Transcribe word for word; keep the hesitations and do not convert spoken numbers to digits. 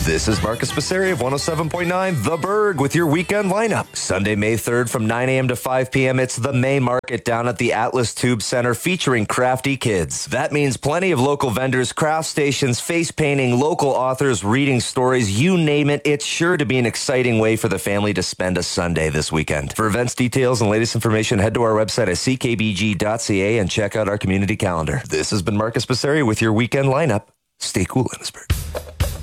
This is Marcus Passeri of one oh seven point nine The Berg with your weekend lineup. Sunday, May third from nine a.m. to five p.m. It's the May Market down at the Atlas Tube Center featuring crafty kids. That means plenty of local vendors, craft stations, face painting, local authors, reading stories, you name it. It's sure to be an exciting way for the family to spend a Sunday this weekend. For events details and latest information, head to our website at c k b g dot c a and check out our community calendar. This has been Marcus Passeri with your weekend lineup. Stay cool, Innisburg.